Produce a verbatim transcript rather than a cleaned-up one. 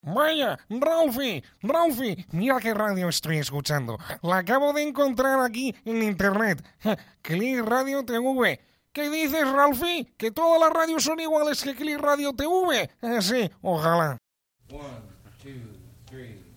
Vaya, Ralphie, Ralphie, mira qué radio estoy escuchando. La acabo de encontrar aquí en internet. Click Radio T V. ¿Qué dices, Ralphie? ¿Que todas las radios son iguales que Click Radio T V? Eh, sí, ojalá. One, two, three.